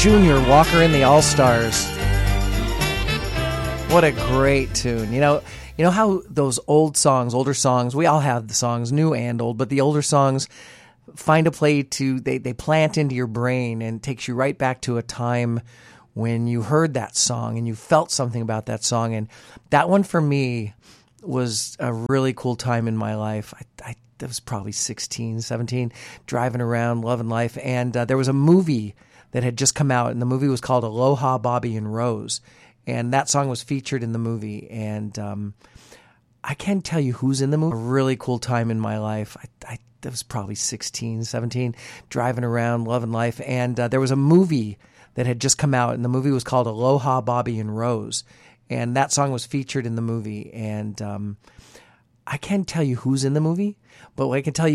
Jr., Walker and the All-Stars. What a great tune. You know how those older songs, we all have the songs, new and old, but the older songs find a play they plant into your brain and takes you right back to a time when you heard that song and you felt something about that song. And that one for me was a really cool time in my life. I was probably 16, 17, driving around, loving life. And there was a movie that had just come out, and the movie was called Aloha, Bobby and Rose. And that song was featured in the movie. And I can't tell you who's in the movie. A really cool time in my life. I was probably 16, 17, driving around, loving life. And there was a movie that had just come out, and the movie was called Aloha, Bobby and Rose. And that song was featured in the movie. And I can't tell you who's in the movie, but I can tell you